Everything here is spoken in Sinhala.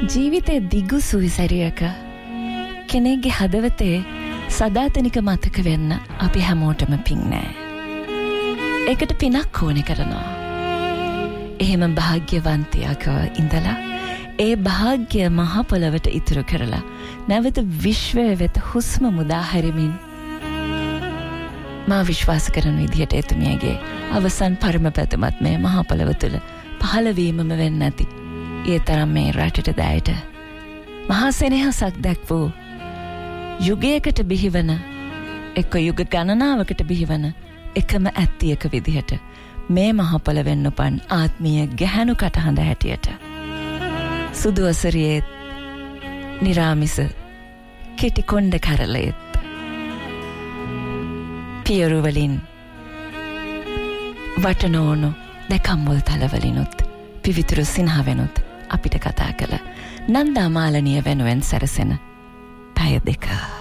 ජීවිතේ දිගු සුවිසැරියක කෙනෙක්ගේ හදවතේ සදාතනික මතක වෙන්න අපි හැමෝටම පින් නෑ. ඒකට පිනක් ඕනේ කරනවා. එහෙම භාග්‍යවන්තයක ඉඳලා ඒ භාග්‍ය මහ පොළවට ඉතුරු කරලා නැවත විශ්වය වෙත හුස්ම මුදා හැරෙමින් මා විශ්වාස කරන විදිහට එතුමියගේ අවසන් පරම පැතුමත් මේ මහ පොළව තුළ පහළවීමම වෙන්නේ නැති. ඒ තරම් මේ රටට දැයට මහා සෙනෙහසක් දැක්වූ යුගයකට බිහිවන එක්ක යුග ගණනාවකට බිහිවන එකම ඇත්තියක විදිහට මේ මහ පොළවෙන් උපන් ආත්මීය ගැහැණු කටහඬ හැටියට සුදු අසරියේත් නිරාමිස කෙටි කොණ්ඩ කරලෙත් පියරු වලින් වටනෝනු දෙකම්බොල් තලවලිනුත් පිවිතුරු සිනහවෙනුත් අපිට කතා කළ නන්දා මාලනිය වෙනුවෙන් සැරසෙන පැය දෙක